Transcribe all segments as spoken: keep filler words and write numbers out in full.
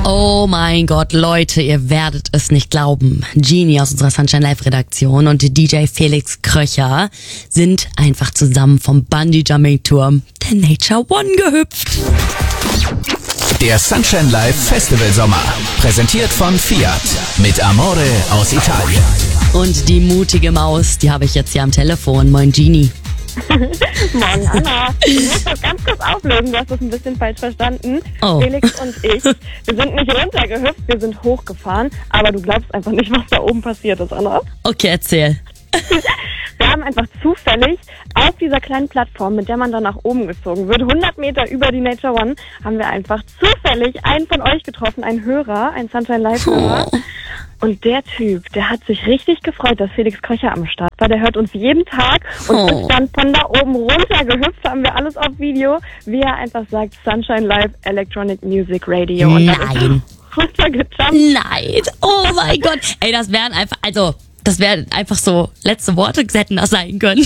Oh mein Gott, Leute, ihr werdet es nicht glauben. Genie aus unserer Sunshine Live Redaktion und D J Felix Kröcher sind einfach zusammen vom Bungee-Jumping-Turm der Nature One gehüpft. Der Sunshine Live Festival Sommer, präsentiert von Fiat mit Amore aus Italien. Und die mutige Maus, die habe ich jetzt hier am Telefon. Moin Genie. Moin Anna. Ich muss das ganz kurz auflösen, du hast das ein bisschen falsch verstanden. Oh. Felix und ich, wir sind nicht runtergehüpft, wir sind hochgefahren, aber du glaubst einfach nicht, was da oben passiert ist, Anna. Okay, erzähl. Wir haben einfach zufällig auf dieser kleinen Plattform, mit der man dann nach oben gezogen wird, hundert Meter über die Nature One, haben wir einfach zufällig einen von euch getroffen, einen Hörer, einen Sunshine Live-Hörer. Oh. Und der Typ, der hat sich richtig gefreut, dass Felix Kröcher am Start war. Der hört uns jeden Tag und Oh. ist dann von da oben runter gehüpft, haben wir alles auf Video, wie er einfach sagt, Sunshine Live Electronic Music Radio. Und dann ist er Nein. runtergejumpt. Nein. Oh mein Gott. Ey, das wären einfach, also, das wären einfach so letzte Worte, hätten das sein können.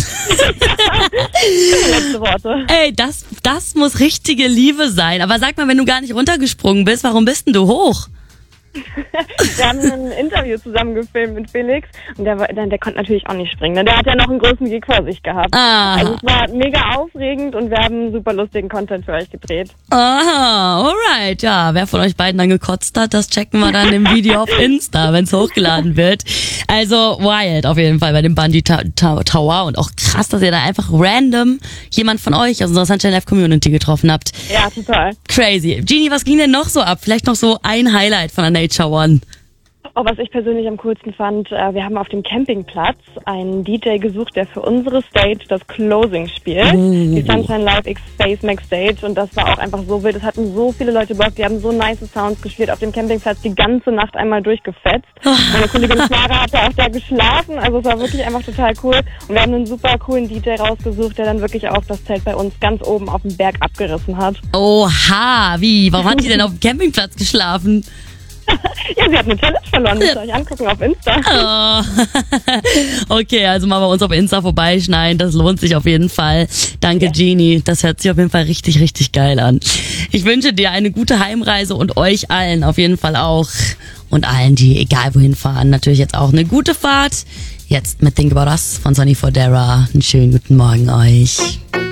Letzte Worte. Ey, das, das muss richtige Liebe sein. Aber sag mal, wenn du gar nicht runtergesprungen bist, warum bist denn du hoch? Wir haben ein Interview zusammen gefilmt mit Felix und der, war- der, der konnte natürlich auch nicht springen. Ne? Der hat ja noch einen großen Gig vor sich gehabt. Ah. Also es war mega aufregend und wir haben super lustigen Content für euch gedreht. Aha, alright. Ja, wer von euch beiden dann gekotzt hat, das checken wir dann im Video auf Insta, wenn es hochgeladen wird. Also wild auf jeden Fall bei dem Bungee Ta- Ta- Tower und auch krass, dass ihr da einfach random jemand von euch aus unserer Sunshine Live Community getroffen habt. Ja, total. Crazy. Genie, was ging denn noch so ab? Vielleicht noch so ein Highlight von der Nature One. Oh, was ich persönlich am coolsten fand, äh, wir haben auf dem Campingplatz einen D J gesucht, der für unsere Stage das Closing spielt. Oh. Die Sunshine Live X Space Max Stage. Und das war auch einfach so wild. Es hatten so viele Leute Bock. Die haben so nice Sounds gespielt auf dem Campingplatz, die ganze Nacht einmal durchgefetzt. Meine Kollegin Clara hatte auch da geschlafen. Also es war wirklich einfach total cool. Und wir haben einen super coolen D J rausgesucht, der dann wirklich auch das Zelt bei uns ganz oben auf dem Berg abgerissen hat. Oha, wie? Warum hat die denn auf dem Campingplatz geschlafen? Ja, sie hat eine Challenge verloren. Müsst ihr euch angucken auf Insta. Oh. Okay, also mal bei uns auf Insta vorbeischneiden, das lohnt sich auf jeden Fall. Danke, Ja. Genie, das hört sich auf jeden Fall richtig, richtig geil an. Ich wünsche dir eine gute Heimreise und euch allen auf jeden Fall auch. Und allen, die egal wohin fahren, natürlich jetzt auch eine gute Fahrt. Jetzt mit Think About Us von Sonny Fodera. Einen schönen guten Morgen euch.